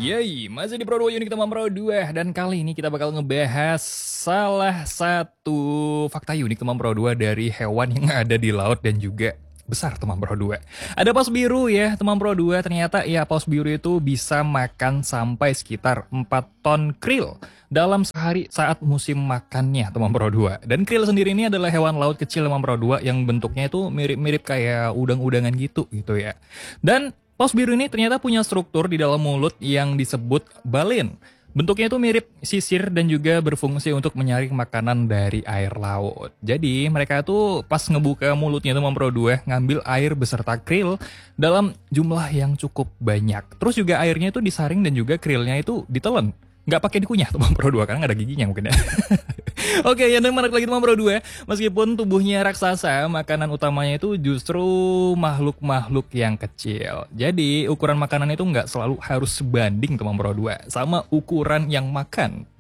Yeay, masih di Pro 2 Unik teman Pro 2. Dan kali ini kita bakal ngebahas salah satu fakta unik teman Pro 2 dari hewan yang ada di laut dan juga besar teman Pro 2. Ada paus biru ya teman Pro 2. Ternyata ya paus biru itu bisa makan sampai sekitar 4 ton krill dalam sehari saat musim makannya teman Pro 2. Dan krill sendiri ini adalah hewan laut kecil teman Pro 2 yang bentuknya itu mirip-mirip kayak udang-udangan gitu ya. Dan paus biru ini ternyata punya struktur di dalam mulut yang disebut balin. Bentuknya itu mirip sisir dan juga berfungsi untuk menyaring makanan dari air laut. Jadi mereka tuh pas ngebuka mulutnya teman Pro 2 ngambil air beserta krill dalam jumlah yang cukup banyak. Terus juga airnya itu disaring dan juga krillnya itu ditelan. Nggak pakai dikunyah teman Pro 2 karena nggak ada giginya mungkin ya. Oke, yang menarik lagi teman Pro 2, meskipun tubuhnya raksasa, makanan utamanya itu justru makhluk-makhluk yang kecil. Jadi ukuran makanan itu nggak selalu harus sebanding teman Pro 2 sama ukuran yang makan.